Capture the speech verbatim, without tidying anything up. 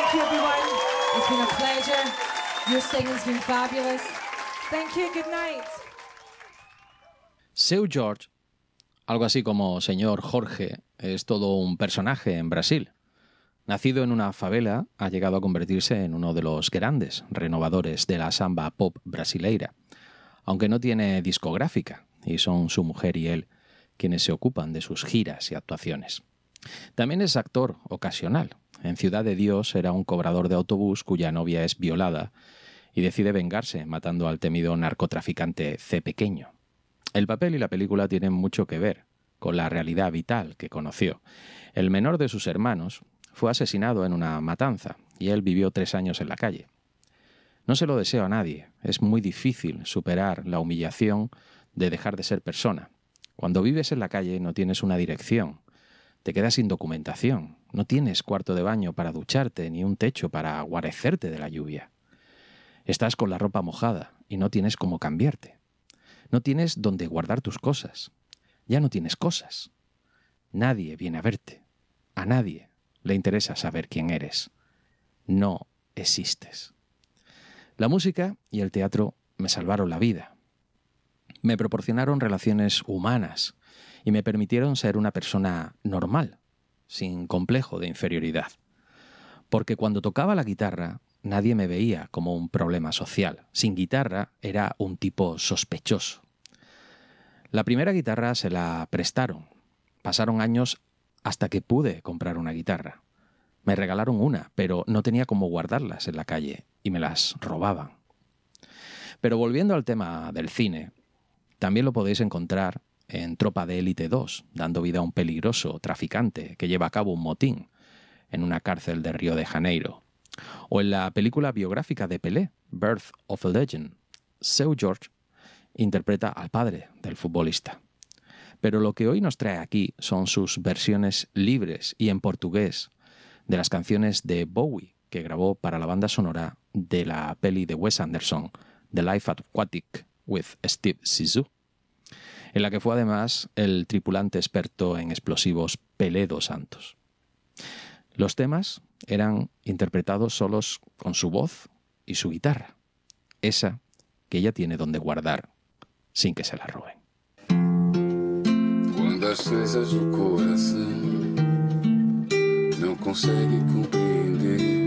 Thank you, everyone. It's been a pleasure. Your singing's been fabulous. Thank you. Good night. Seu Jorge, algo así como Señor Jorge, es todo un personaje en Brasil. Nacido en una favela, ha llegado a convertirse en uno de los grandes renovadores de la samba pop brasileira, aunque no tiene discográfica, y son su mujer y él quienes se ocupan de sus giras y actuaciones. También es actor ocasional. En Ciudad de Dios era un cobrador de autobús cuya novia es violada y decide vengarse matando al temido narcotraficante C. Pequeño. El papel y la película tienen mucho que ver con la realidad vital que conoció. El menor de sus hermanos fue asesinado en una matanza y él vivió tres años en la calle. No se lo deseo a nadie. Es muy difícil superar la humillación de dejar de ser persona. Cuando vives en la calle no tienes una dirección. Te quedas sin documentación. No tienes cuarto de baño para ducharte ni un techo para guarecerte de la lluvia. Estás con la ropa mojada y no tienes cómo cambiarte. No tienes dónde guardar tus cosas. Ya no tienes cosas. Nadie viene a verte. A nadie le interesa saber quién eres. No existes. La música y el teatro me salvaron la vida. Me proporcionaron relaciones humanas y me permitieron ser una persona normal, sin complejo de inferioridad. Porque cuando tocaba la guitarra, nadie me veía como un problema social. Sin guitarra era un tipo sospechoso. La primera guitarra se la prestaron. Pasaron años hasta que pude comprar una guitarra. Me regalaron una, pero no tenía cómo guardarlas en la calle y me las robaban. Pero volviendo al tema del cine, también lo podéis encontrar en Tropa de Élite dos, dando vida a un peligroso traficante que lleva a cabo un motín en una cárcel de Río de Janeiro. O en la película biográfica de Pelé, Birth of a Legend, Seu Jorge interpreta al padre del futbolista. Pero lo que hoy nos trae aquí son sus versiones libres y en portugués de las canciones de Bowie que grabó para la banda sonora de la peli de Wes Anderson, The Life Aquatic with Steve Zissou, en la que fue además el tripulante experto en explosivos Pelé dos Santos. Los temas eran interpretados solos con su voz y su guitarra, esa que ella tiene donde guardar sin que se la roben. Quando as coisas do coração não consegue compreender,